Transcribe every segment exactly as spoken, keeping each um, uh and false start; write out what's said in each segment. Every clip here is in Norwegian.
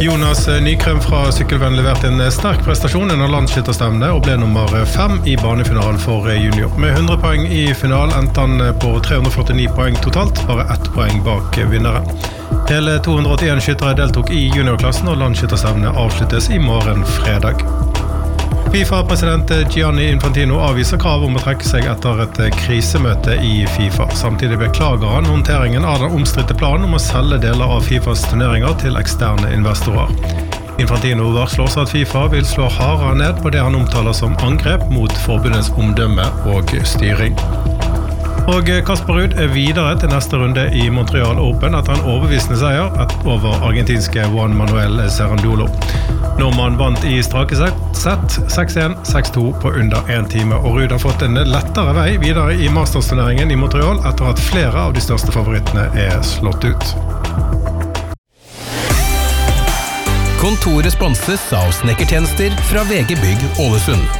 Jonas Nykrem fra Sykkelvenn leverte en sterk prestasjon under landsskytterstevne og ble nummer fem i banefinalen for junior. Med hundre poeng i finalen endte han på tre hundre førtini poeng totalt, bare ett poeng bak vinneren. Hele to hundre åttien skyttere deltok i juniorklassen, og landsskytterstevne avsluttes i morgen fredag. FIFA-president Gianni Infantino avviser krav om å trekke seg etter et krisemøte i FIFA. Samtidig beklager han håndteringen av den omstridte planen om å selge deler av FIFAs turneringer til eksterne investorer. Infantino varsler også at FIFA vil slå hardere ned på det han omtaler som angrep mot forbundets omdømme og styring. Og Kasper Ruud er videre til neste runde i Montreal Open etter en overbevisende seier over argentinske Juan Manuel Cerundolo. Nordmann vant i strake sett seks én seks to på under en time, og Ruud har fått en lettere vei videre i Masters-turneringen i Montreal etter at flere av de største favorittene er slått ut. Kontoret sponses av snekkertjenester fra V G Bygg Ålesund.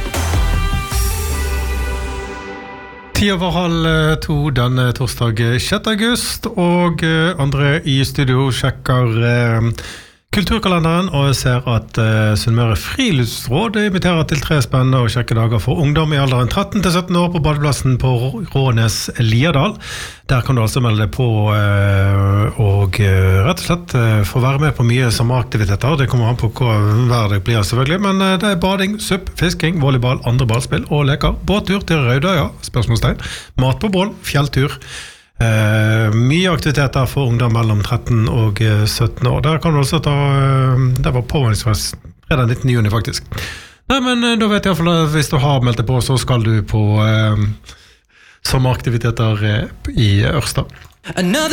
Ti over halv to denne torsdag sjette august, og André i studio sjekker eh, kulturkalenderen og ser at eh, Sunnmøre Friluftsråd inviterer til tre spennende og kjekke dager for ungdom i alderen tretten til sytten år på badeplassen på Rånes Liadal. Der kan du altså melde deg på eh, og eh, rett og slett eh, få være med på mye sommeraktiviteter. Det kommer an på hva hver dag blir selvfølgelig, men eh, det er bading, supp, fisking, volleyball, andre ballspill og leker. Båttur til Røydøya, spørsmålstegn, mat på bål, fjelltur. Uh, mye aktiviteter for ungdom mellom tretten og sytten år. Der kan du også ta uh, det var påvannsfest fredag nittende juni faktisk. Nei, men uh, da vet jeg i hvert fall at hvis du har meldt deg på, så skal du på uh, sommeraktiviteter uh, i Ørsta. Another